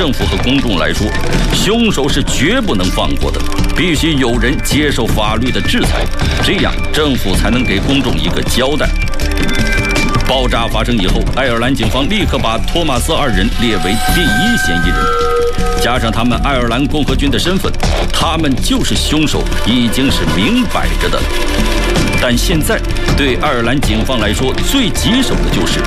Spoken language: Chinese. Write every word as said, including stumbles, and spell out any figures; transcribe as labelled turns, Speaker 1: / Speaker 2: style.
Speaker 1: 政府和公众来说，凶手是绝不能放过的，必须有人接受法律的制裁，这样政府才能给公众一个交代。爆炸发生以后，爱尔兰警方立刻把托马斯二人列为第一嫌疑人，加上他们爱尔兰共和军的身份，他们就是凶手，已经是明摆着的。但现在对爱尔兰警方来说，最棘手的就是